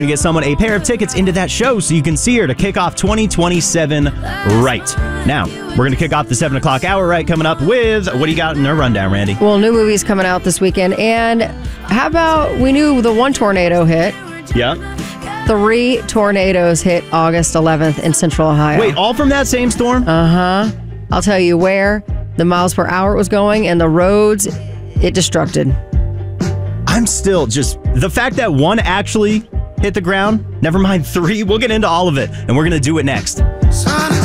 to get someone a pair of tickets into that show so you can see her to kick off 2027 right. Now, we're going to kick off the 7 o'clock hour right coming up with, what do you got in our rundown, Randy? Well, new movies coming out this weekend. And how about, we knew the one tornado hit. Yeah. 3 tornadoes hit August 11th in Central Ohio. Wait, all from that same storm? Uh-huh. I'll tell you where the miles per hour it was going and the roads it destructed. I'm still just, the fact that one actually hit the ground, never mind 3, we'll get into all of it, and we're going to do it next.